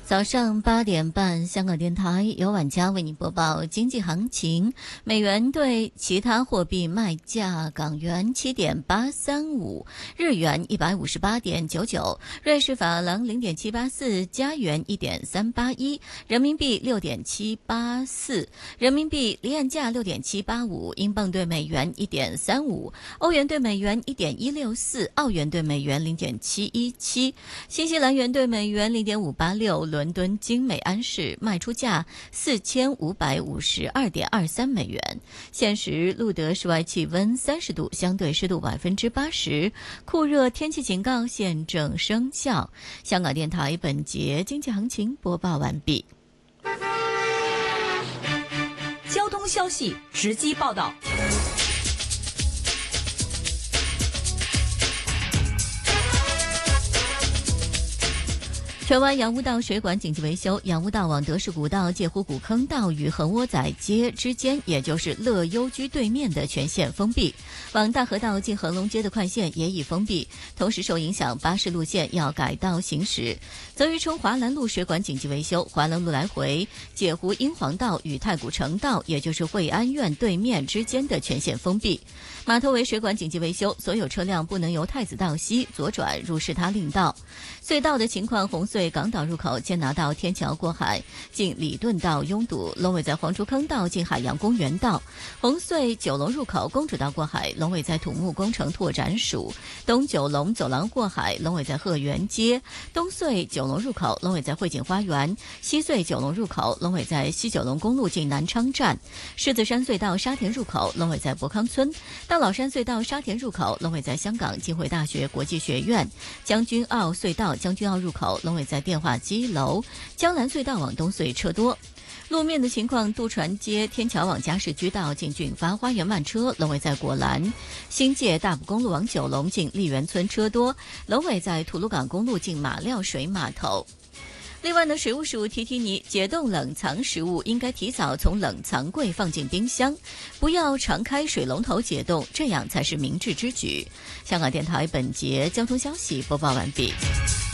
早上8点半，香港电台由晚佳为你播报经济行情。美元对其他货币卖价：港元7.835，日元158.99，瑞士法郎0.784，加元1.381，人民币6.784，人民币离岸价6.785，英镑对美元1.35，欧元对美元1.164，澳元对美元0.717，新西兰元对美元0.586。伦敦金美安士卖出价4552.23美元。现时录得室外气温30度，相对湿度80%，酷热天气警告现正生效。香港电台本节经济行情播报完毕。 交通消息直击报道。 荃湾洋屋道水管紧急维修，洋屋道往德士古道介乎古坑道与横窝仔街之间，也就是乐优居对面的全线封闭。往大河道进恒隆街的快线也已封闭，同时受影响巴士路线要改道行驶。泽渔村华兰路水管紧急维修，华兰路来回介乎英皇道与太古城道，也就是惠安苑对面之间的全线封闭。码头围水管紧急维修，所有车辆不能由太子道西左转入士他令道。隧道的情况：红隧港岛入口坚拿道天桥过海，进礼顿道拥堵；龙尾在黄竹坑道进海洋公园道。红隧九龙入口公主道过海，龙尾在土木工程拓展署；东九龙走廊过海，龙尾在鹤园街；东隧九龙入口，龙尾在汇景花园；西隧九龙入口，龙尾在西九龙公路进南昌站；狮子山隧道沙田入口，龙尾在博康村；大老山隧道沙田入口，龙尾在香港浸会大学国际学院；将军澳隧道将军澳入口，龙尾在电话机楼；江南隧道往东隧车多。路面的情况：渡船街天桥往嘉士居道进俊发花园慢车，龙尾在果栏；新界大埔公路往九龙进丽园村车多，龙尾在吐露港公路进马料水码头。另外呢，水务署提提你，解冻冷藏食物应该提早从冷藏柜放进冰箱，不要常开水龙头解冻，这样才是明智之举。香港电台本节交通消息播报完毕。